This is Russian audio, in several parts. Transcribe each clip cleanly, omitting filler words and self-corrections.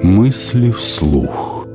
Мысли вслух.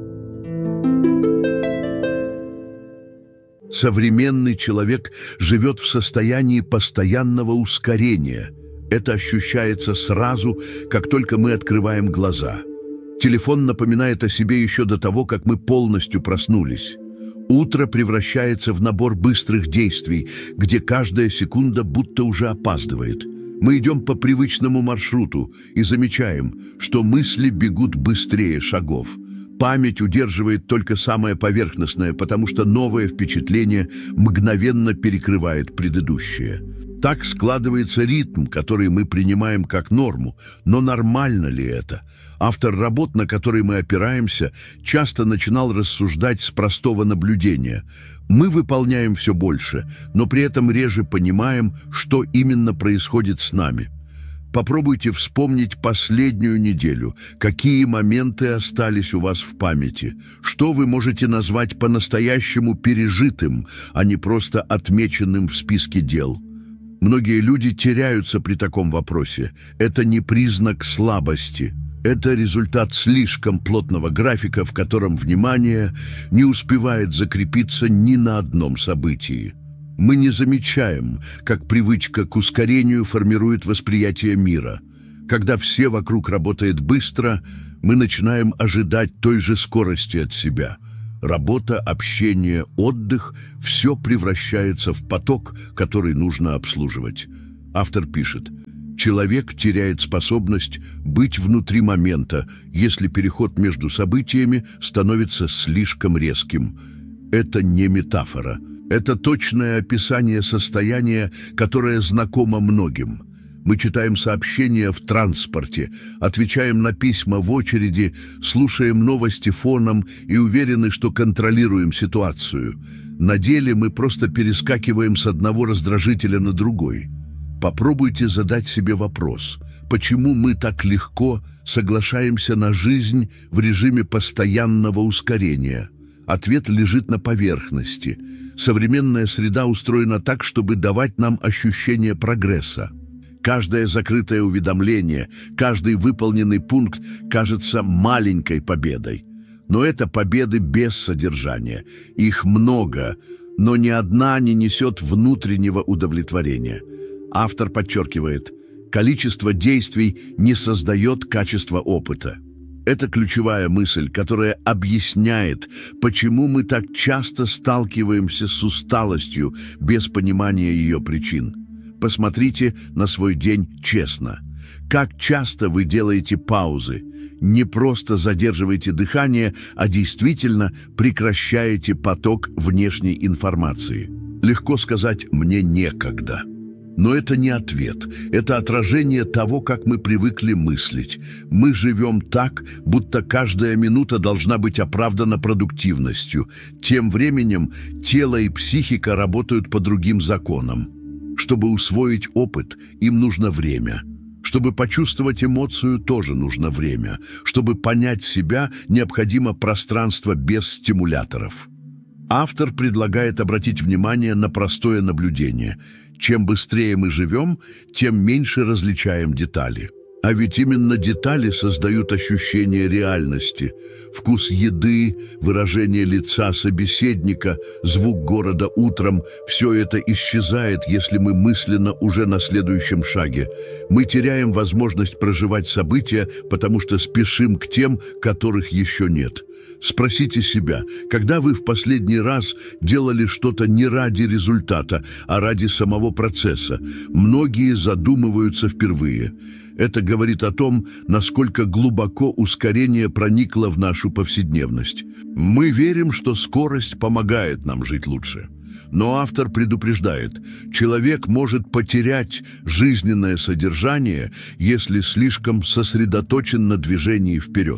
Современный человек живет в состоянии постоянного ускорения. Это ощущается сразу, как только мы открываем глаза. Телефон напоминает о себе еще до того, как мы полностью проснулись. Утро превращается в набор быстрых действий, где каждая секунда будто уже опаздывает. Мы идем по привычному маршруту и замечаем, что мысли бегут быстрее шагов. Память удерживает только самое поверхностное, потому что новое впечатление мгновенно перекрывает предыдущее. Так складывается ритм, который мы принимаем как норму. Но нормально ли это? Автор работ, на которые мы опираемся, часто начинал рассуждать с простого наблюдения. Мы выполняем все больше, но при этом реже понимаем, что именно происходит с нами. Попробуйте вспомнить последнюю неделю. Какие моменты остались у вас в памяти? Что вы можете назвать по-настоящему пережитым, а не просто отмеченным в списке дел? Многие люди теряются при таком вопросе. Это не признак слабости. Это результат слишком плотного графика, в котором внимание не успевает закрепиться ни на одном событии. Мы не замечаем, как привычка к ускорению формирует восприятие мира. Когда все вокруг работает быстро, мы начинаем ожидать той же скорости от себя. Работа, общение, отдых – все превращается в поток, который нужно обслуживать. Автор пишет: «Человек теряет способность быть внутри момента, если переход между событиями становится слишком резким». Это не метафора. Это точное описание состояния, которое знакомо многим. Мы читаем сообщения в транспорте, отвечаем на письма в очереди, слушаем новости фоном и уверены, что контролируем ситуацию. На деле мы просто перескакиваем с одного раздражителя на другой. Попробуйте задать себе вопрос: почему мы так легко соглашаемся на жизнь в режиме постоянного ускорения? Ответ лежит на поверхности. Современная среда устроена так, чтобы давать нам ощущение прогресса. Каждое закрытое уведомление, каждый выполненный пункт кажется маленькой победой. Но это победы без содержания. Их много, но ни одна не несет внутреннего удовлетворения. Автор подчеркивает: количество действий не создает качество опыта. Это ключевая мысль, которая объясняет, почему мы так часто сталкиваемся с усталостью без понимания ее причин. Посмотрите на свой день честно. Как часто вы делаете паузы? Не просто задерживаете дыхание, а действительно прекращаете поток внешней информации. Легко сказать «мне некогда». Но это не ответ, это отражение того, как мы привыкли мыслить. Мы живем так, будто каждая минута должна быть оправдана продуктивностью. Тем временем тело и психика работают по другим законам. Чтобы усвоить опыт, им нужно время. Чтобы почувствовать эмоцию, тоже нужно время. Чтобы понять себя, необходимо пространство без стимуляторов. Автор предлагает обратить внимание на простое наблюдение. Чем быстрее мы живем, тем меньше различаем детали. А ведь именно детали создают ощущение реальности. Вкус еды, выражение лица собеседника, звук города утром – все это исчезает, если мы мысленно уже на следующем шаге. Мы теряем возможность проживать события, потому что спешим к тем, которых еще нет. Спросите себя, когда вы в последний раз делали что-то не ради результата, а ради самого процесса? Многие задумываются впервые. Это говорит о том, насколько глубоко ускорение проникло в нашу повседневность. Мы верим, что скорость помогает нам жить лучше. Но автор предупреждает: человек может потерять жизненное содержание, если слишком сосредоточен на движении вперед.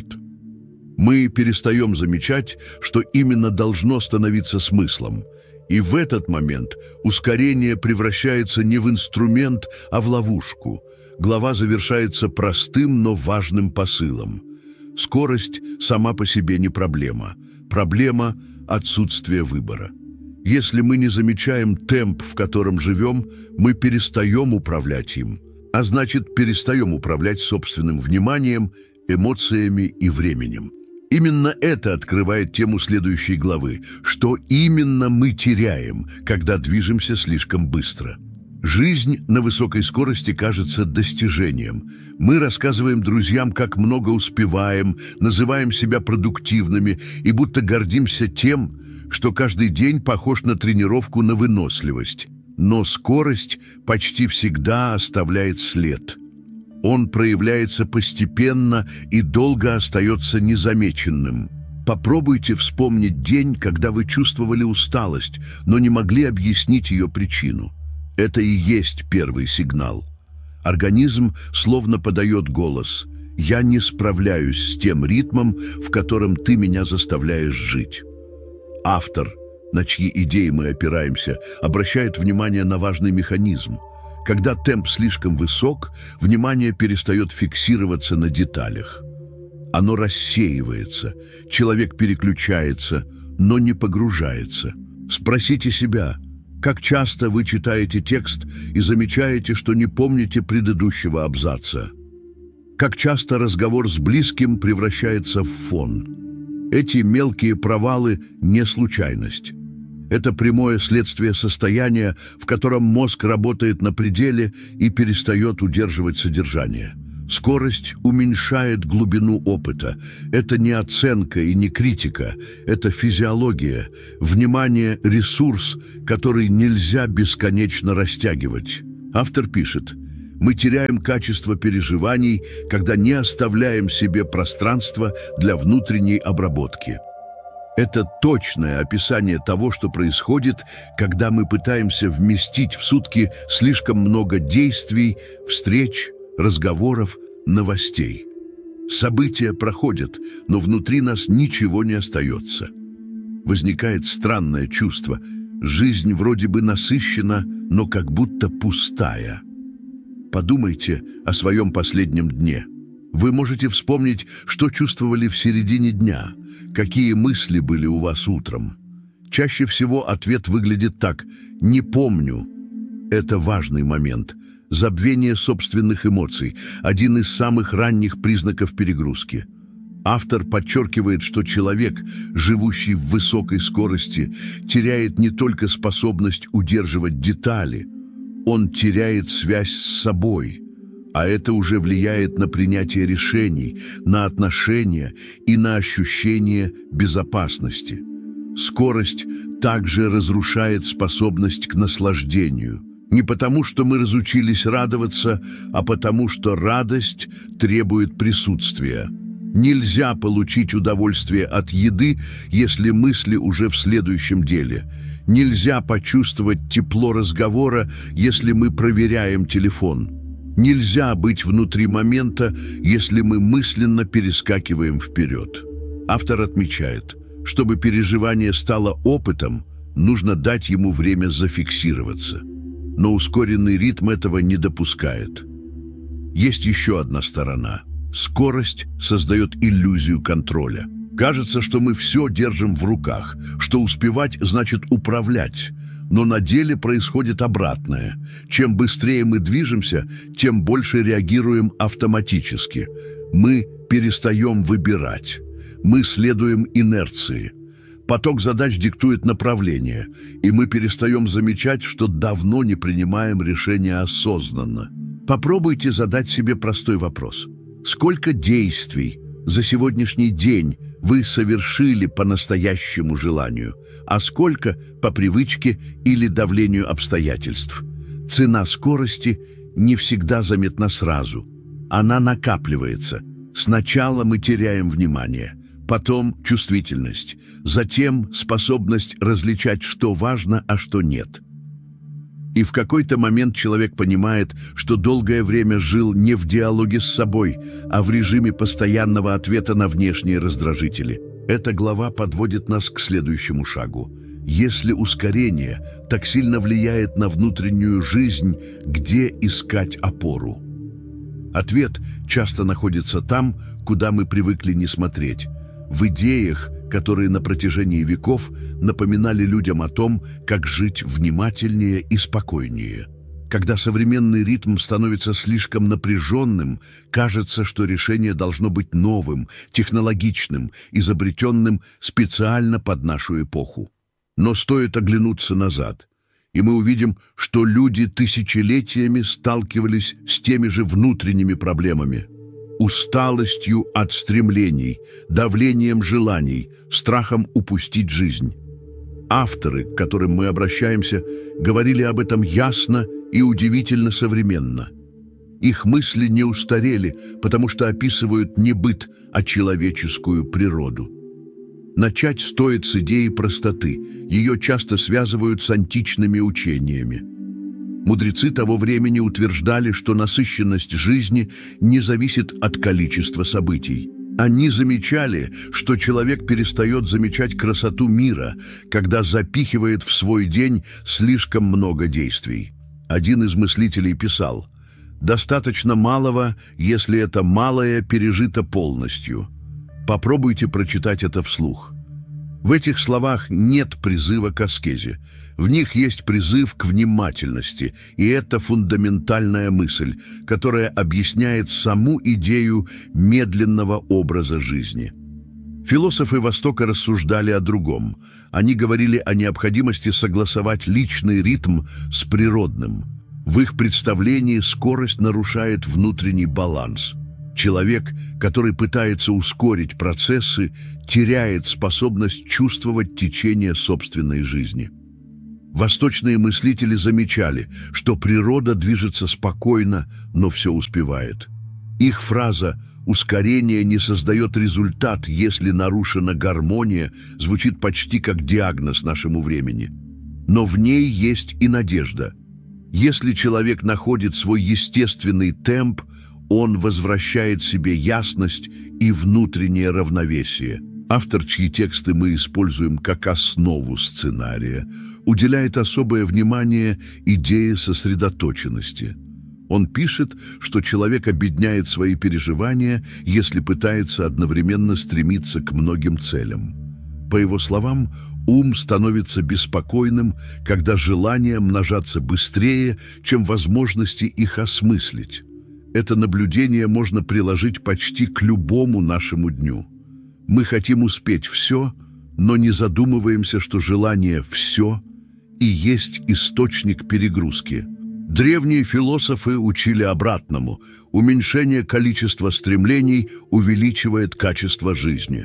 Мы перестаем замечать, что именно должно становиться смыслом. И в этот момент ускорение превращается не в инструмент, а в ловушку. Глава завершается простым, но важным посылом. Скорость сама по себе не проблема. Проблема – отсутствие выбора. Если мы не замечаем темп, в котором живем, мы перестаем управлять им. А значит, перестаем управлять собственным вниманием эмоциями и временем. Именно это открывает тему следующей главы. Что именно мы теряем, когда движемся слишком быстро? Жизнь на высокой скорости кажется достижением. Мы рассказываем друзьям, как много успеваем, называем себя продуктивными и будто гордимся тем, что каждый день похож на тренировку на выносливость. Но скорость почти всегда оставляет след. Он проявляется постепенно и долго остается незамеченным. Попробуйте вспомнить день, когда вы чувствовали усталость, но не могли объяснить ее причину. Это и есть первый сигнал. Организм словно подает голос: «Я не справляюсь с тем ритмом, в котором ты меня заставляешь жить». Автор, на чьи идеи мы опираемся, обращает внимание на важный механизм. Когда темп слишком высок, внимание перестает фиксироваться на деталях. Оно рассеивается, человек переключается, но не погружается. Спросите себя, как часто вы читаете текст и замечаете, что не помните предыдущего абзаца? Как часто разговор с близким превращается в фон? Эти мелкие провалы не случайность. Это прямое следствие состояния, в котором мозг работает на пределе и перестает удерживать содержание. Скорость уменьшает глубину опыта. Это не оценка и не критика, это физиология. Внимание – ресурс, который нельзя бесконечно растягивать. Автор пишет: «Мы теряем качество переживаний, когда не оставляем себе пространства для внутренней обработки». Это точное описание того, что происходит, когда мы пытаемся вместить в сутки слишком много действий, встреч, разговоров, новостей. События проходят, но внутри нас ничего не остается. Возникает странное чувство. Жизнь вроде бы насыщена, но как будто пустая. Подумайте о своем последнем дне. Вы можете вспомнить, что чувствовали в середине дня, какие мысли были у вас утром. Чаще всего ответ выглядит так: «Не помню». Это важный момент. Забвение собственных эмоций – один из самых ранних признаков перегрузки. Автор подчеркивает, что человек, живущий в высокой скорости, теряет не только способность удерживать детали, он теряет связь с собой. А это уже влияет на принятие решений, на отношения и на ощущение безопасности. Скорость также разрушает способность к наслаждению. Не потому, что мы разучились радоваться, а потому, что радость требует присутствия. Нельзя получить удовольствие от еды, если мысли уже в следующем деле. Нельзя почувствовать тепло разговора, если мы проверяем телефон. Нельзя быть внутри момента, если мы мысленно перескакиваем вперед. Автор отмечает, чтобы переживание стало опытом, нужно дать ему время зафиксироваться. Но ускоренный ритм этого не допускает. Есть еще одна сторона. Скорость создает иллюзию контроля. Кажется, что мы все держим в руках, что успевать значит управлять. Но на деле происходит обратное. Чем быстрее мы движемся, тем больше реагируем автоматически. Мы перестаем выбирать. Мы следуем инерции. Поток задач диктует направление, и мы перестаем замечать, что давно не принимаем решения осознанно. Попробуйте задать себе простой вопрос. Сколько действий за сегодняшний день вы совершили по настоящему желанию, а сколько по привычке или давлению обстоятельств? Цена скорости не всегда заметна сразу. Она накапливается. Сначала мы теряем внимание, потом чувствительность, затем способность различать, что важно, а что нет. И в какой-то момент человек понимает, что долгое время жил не в диалоге с собой, а в режиме постоянного ответа на внешние раздражители. Эта глава подводит нас к следующему шагу. Если ускорение так сильно влияет на внутреннюю жизнь, где искать опору? Ответ часто находится там, куда мы привыкли не смотреть. В идеях, которые на протяжении веков напоминали людям о том, как жить внимательнее и спокойнее. Когда современный ритм становится слишком напряженным, кажется, что решение должно быть новым, технологичным, изобретенным специально под нашу эпоху. Но стоит оглянуться назад, и мы увидим, что люди тысячелетиями сталкивались с теми же внутренними проблемами. Усталостью от стремлений, давлением желаний, страхом упустить жизнь. Авторы, к которым мы обращаемся, говорили об этом ясно и удивительно современно. Их мысли не устарели, потому что описывают не быт, а человеческую природу. Начать стоит с идеи простоты. Ее часто связывают с античными учениями. Мудрецы того времени утверждали, что насыщенность жизни не зависит от количества событий. Они замечали, что человек перестает замечать красоту мира, когда запихивает в свой день слишком много действий. Один из мыслителей писал: «Достаточно малого, если это малое пережито полностью». Попробуйте прочитать это вслух. В этих словах нет призыва к аскезе. В них есть призыв к внимательности, и это фундаментальная мысль, которая объясняет саму идею медленного образа жизни. Философы Востока рассуждали о другом. Они говорили о необходимости согласовать личный ритм с природным. В их представлении скорость нарушает внутренний баланс. Человек, который пытается ускорить процессы, теряет способность чувствовать течение собственной жизни. Восточные мыслители замечали, что природа движется спокойно, но все успевает. Их фраза «ускорение не создает результат, если нарушена гармония» звучит почти как диагноз нашему времени. Но в ней есть и надежда. Если человек находит свой естественный темп, он возвращает себе ясность и внутреннее равновесие. Автор, чьи тексты мы используем как основу сценария, уделяет особое внимание идее сосредоточенности. Он пишет, что человек обедняет свои переживания, если пытается одновременно стремиться к многим целям. По его словам, ум становится беспокойным, когда желания множатся быстрее, чем возможности их осмыслить. Это наблюдение можно приложить почти к любому нашему дню. Мы хотим успеть все, но не задумываемся, что желание «все» и есть источник перегрузки. Древние философы учили обратному. Уменьшение количества стремлений увеличивает качество жизни.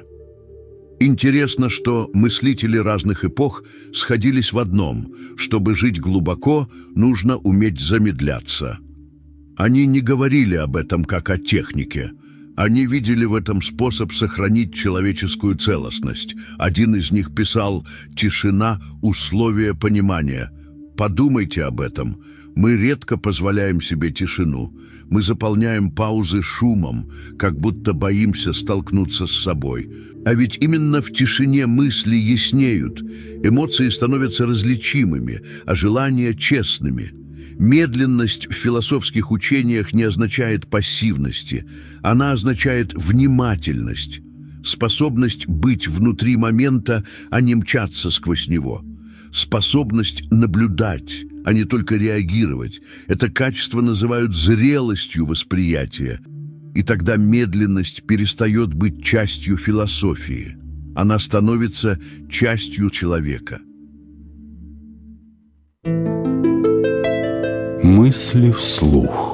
Интересно, что мыслители разных эпох сходились в одном: чтобы жить глубоко, нужно уметь замедляться. Они не говорили об этом как о технике. Они видели в этом способ сохранить человеческую целостность. Один из них писал: «Тишина – условие понимания». Подумайте об этом. Мы редко позволяем себе тишину. Мы заполняем паузы шумом, как будто боимся столкнуться с собой. А ведь именно в тишине мысли яснеют, эмоции становятся различимыми, а желания – честными. Медленность в философских учениях не означает пассивности, она означает внимательность, способность быть внутри момента, а не мчаться сквозь него, способность наблюдать, а не только реагировать. Это качество называют зрелостью восприятия, и тогда медленность перестает быть частью философии, она становится частью человека. Мысли вслух.